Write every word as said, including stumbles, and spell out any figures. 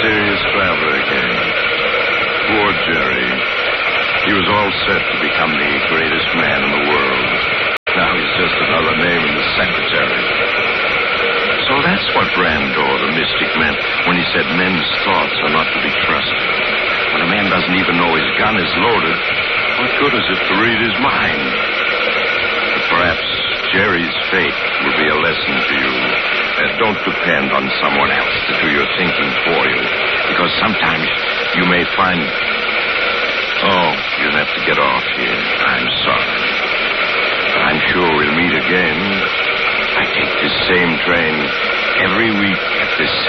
mysterious traveler again. Poor Jerry. He was all set to become the greatest man in the world. Now he's just another name in the secretary. So that's what Brandor, the mystic, meant when he said men's thoughts are not to be trusted. When a man doesn't even know his gun is loaded, what good is it to read his mind? But perhaps Jerry's fate will be a lesson to you. Uh, don't depend on someone else to do your thinking for you, because sometimes you may find... Oh, you'll have to get off here. I'm sorry. But I'm sure we'll meet again. I take this same train every week at this